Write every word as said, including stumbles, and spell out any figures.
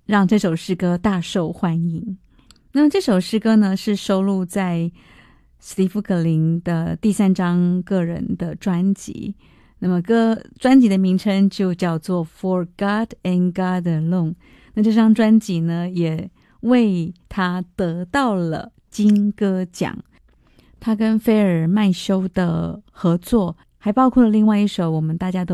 让这首诗歌大受欢迎。那这首诗歌呢，是收录在史蒂夫·格林的第三张个人的专辑，那么歌专辑的名称就叫做 For God and God Alone。 那这张专辑呢，也为他得到了金歌奖。他跟菲尔麦修的合作还包括了另外一首我们大家都